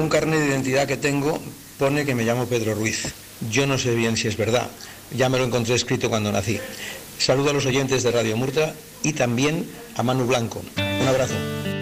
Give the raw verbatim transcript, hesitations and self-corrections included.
un carnet de identidad que tengo pone que me llamo Pedro Ruiz. Yo no sé bien si es verdad. Ya me lo encontré escrito cuando nací. Saludo a los oyentes de Radio Murtra y también a Manu Blanco. Un abrazo.